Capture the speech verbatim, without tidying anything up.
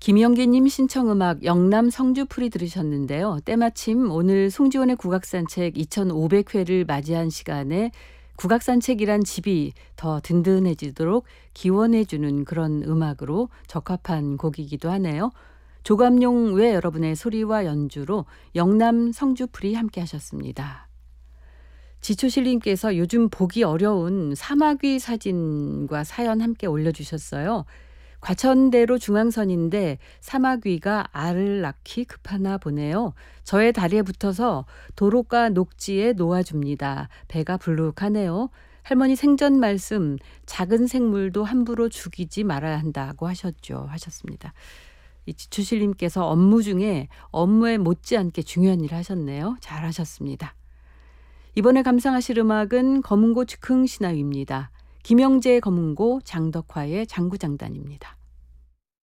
김영기님 신청음악 영남 성주풀이 들으셨는데요. 때마침 오늘 송지원의 국악산책 이천오백 회를 맞이한 시간에 국악산책이란 집이 더 든든해지도록 기원해주는 그런 음악으로 적합한 곡이기도 하네요. 조감용 외 여러분의 소리와 연주로 영남 성주풀이 함께 하셨습니다. 지초실님께서 요즘 보기 어려운 사마귀 사진과 사연 함께 올려주셨어요. 과천대로 중앙선인데 사마귀가 알을 낳기 급하나 보네요. 저의 다리에 붙어서 도로가 녹지에 놓아줍니다. 배가 불룩하네요. 할머니 생전 말씀, 작은 생물도 함부로 죽이지 말아야 한다고 하셨죠. 하셨습니다. 이 지초실님께서 업무 중에 업무에 못지않게 중요한 일을 하셨네요. 잘하셨습니다. 이번에 감상하실 음악은 검은고 즉흥 신화위입니다. 김영재의 검은고, 장덕화의 장구장단입니다.